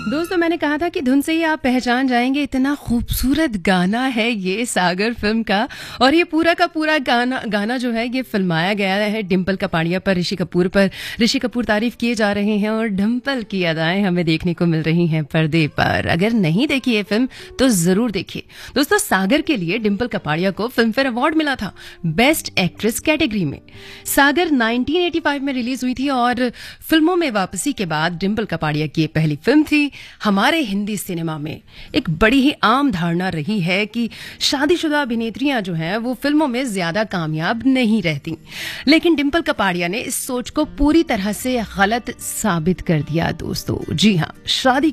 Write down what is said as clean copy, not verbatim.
दोस्तों मैंने कहा था कि धुन से ही आप पहचान जाएंगे, इतना खूबसूरत गाना है ये सागर फिल्म का। और ये पूरा का पूरा गाना जो है ये फिल्माया गया है डिम्पल कपाड़िया पर, ऋषि कपूर पर। ऋषि कपूर तारीफ किए जा रहे हैं और डिम्पल की अदाएं हमें देखने को मिल रही हैं पर्दे पर। अगर नहीं देखी ये फिल्म तो जरूर देखिए दोस्तों। सागर के लिए डिम्पल कपाड़िया को फिल्म फेयर अवार्ड मिला था बेस्ट एक्ट्रेस कैटेगरी में। सागर 1985 में रिलीज हुई थी और फिल्मों में वापसी के बाद डिम्पल कपाड़िया की पहली फिल्म थी। हमारे हिंदी सिनेमा में एक बड़ी ही आम धारणा रही है कि शादीशुदा अभिनेत्रियां जो हैं वो फिल्मों में ज्यादा कामयाब नहीं रहती, लेकिन डिम्पल कपाड़िया ने इस सोच को पूरी तरह से गलत साबित कर दिया दोस्तों। जी हां, शादी